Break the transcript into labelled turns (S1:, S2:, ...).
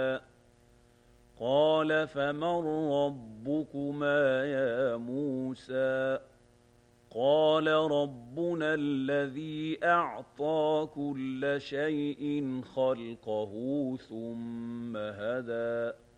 S1: قال فمن ربكما يا موسى قال ربنا الذي أعطى كل شيء خلقه ثم هدى